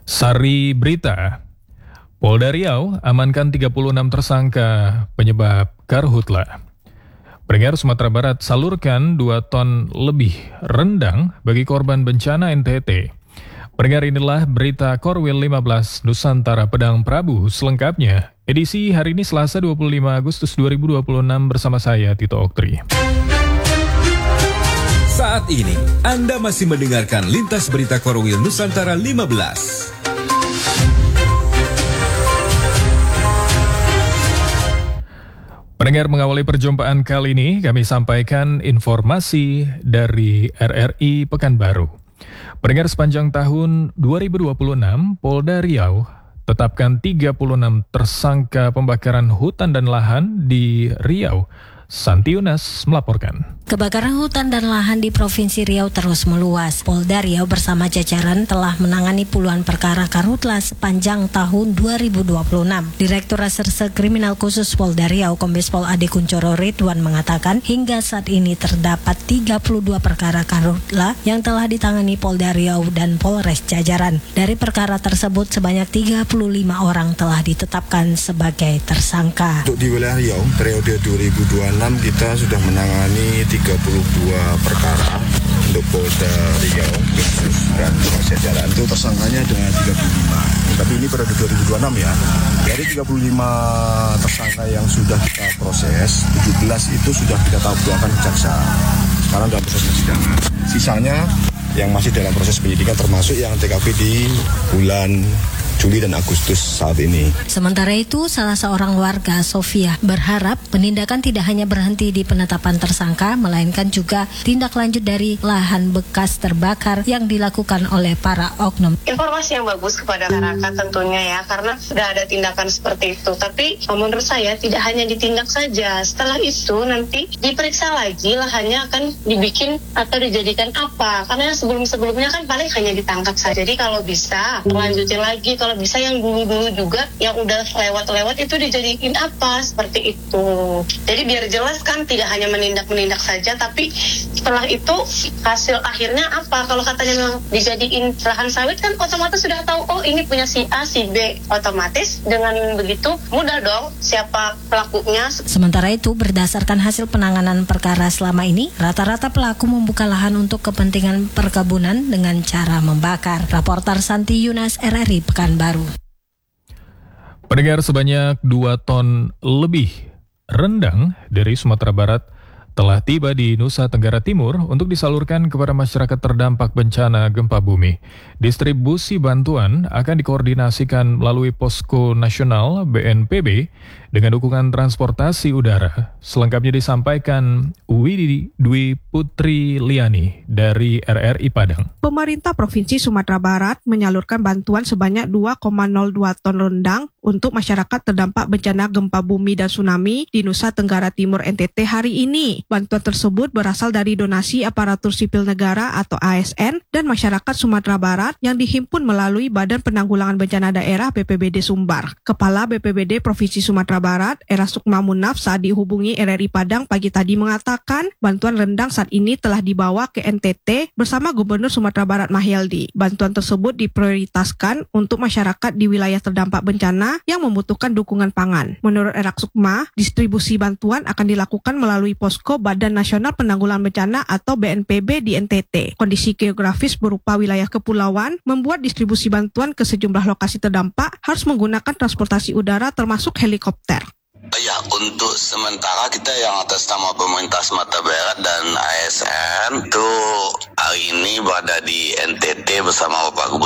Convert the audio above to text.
Sari berita, Polda Riau amankan 36 tersangka penyebab karhutla. Pendengar, Sumatera Barat salurkan 2 ton lebih rendang bagi korban bencana NTT. Pendengar, inilah berita Korwil 15 Nusantara Pedang Prabu selengkapnya. Edisi hari ini Selasa 25 Agustus 2026 bersama saya Tito Oktri. Saat ini Anda masih mendengarkan Lintas Berita Korwil Nusantara 15. Pendengar, mengawali perjumpaan kali ini, kami sampaikan informasi dari RRI Pekanbaru. Pendengar, sepanjang tahun 2026, Polda Riau tetapkan 36 tersangka pembakaran hutan dan lahan di Riau. Santi Yunas melaporkan. Kebakaran hutan dan lahan di Provinsi Riau terus meluas. Polda Riau bersama jajaran telah menangani puluhan perkara karhutla sepanjang tahun 2026. Direktur Reserse Kriminal Khusus Polda Riau, Kombes Pol Ade Kuncoro Ridwan mengatakan hingga saat ini terdapat 32 perkara karhutla yang telah ditangani Polda Riau dan Polres jajaran. Dari perkara tersebut sebanyak 35 orang telah ditetapkan sebagai tersangka. Untuk di wilayah Riau periode 2026 kita sudah menangani 32 perkara untuk Polda Riau dan jajaran. Itu tersangkanya ada 35. Tapi ini periode 2026 ya. Dari 35 tersangka yang sudah kita proses, 17 itu sudah kita tuangkan ke jaksa. Sekarang dalam proses persidangan. Sisanya yang masih dalam proses penyidikan termasuk yang TKP di bulan Juli dan Agustus saat ini. Sementara itu, salah seorang warga, Sofia, berharap penindakan tidak hanya berhenti di penetapan tersangka, melainkan juga tindak lanjut dari lahan bekas terbakar yang dilakukan oleh para oknum. Informasi yang bagus kepada masyarakat tentunya ya, karena sudah ada tindakan seperti itu. Tapi menurut saya tidak hanya ditindak saja, setelah itu nanti diperiksa lagi lahannya akan dibikin atau dijadikan apa. Karena sebelum-sebelumnya kan paling hanya ditangkap saja. Jadi kalau bisa lanjutin lagi, kalau bisa yang dulu-dulu juga yang udah lewat-lewat itu dijadiin apa, seperti itu. Jadi biar jelas kan tidak hanya menindak saja, tapi setelah itu hasil akhirnya apa. Kalau katanya memang dijadiin lahan sawit kan otomatis sudah tahu, oh ini punya si A, si B. Otomatis dengan begitu mudah dong siapa pelakunya. Sementara itu, berdasarkan hasil penanganan perkara selama ini, rata-rata pelaku membuka lahan untuk kepentingan perkebunan dengan cara membakar. Raporter Santi Yunas, RRI Pekanbaru. Pendengar, sebanyak 2 ton lebih rendang dari Sumatera Barat telah tiba di Nusa Tenggara Timur untuk disalurkan kepada masyarakat terdampak bencana gempa bumi. Distribusi bantuan akan dikoordinasikan melalui Posko Nasional BNPB dengan dukungan transportasi udara. Selengkapnya disampaikan Widi Dwi Putri Liani dari RRI Padang. Pemerintah Provinsi Sumatera Barat menyalurkan bantuan sebanyak 2,02 ton rendang untuk masyarakat terdampak bencana gempa bumi dan tsunami di Nusa Tenggara Timur NTT hari ini. Bantuan tersebut berasal dari donasi aparatur sipil negara atau ASN dan masyarakat Sumatera Barat yang dihimpun melalui Badan Penanggulangan Bencana Daerah BPBD Sumbar. Kepala BPBD Provinsi Sumatera Barat, Era Sukma Munaf, saat dihubungi RRI Padang pagi tadi mengatakan bantuan rendang saat ini telah dibawa ke NTT bersama Gubernur Sumatera Barat Mahyaldi. Bantuan tersebut diprioritaskan untuk masyarakat di wilayah terdampak bencana yang membutuhkan dukungan pangan. Menurut Era Sukma, distribusi bantuan akan dilakukan melalui posko Badan Nasional Penanggulangan Bencana atau BNPB di NTT. Kondisi geografis berupa wilayah kepulauan membuat distribusi bantuan ke sejumlah lokasi terdampak harus menggunakan transportasi udara termasuk helikopter. Ya, untuk sementara kita yang atas nama pemerintah Sumatera Barat dan ASN itu hari ini berada di NTT bersama Bapak Gubernur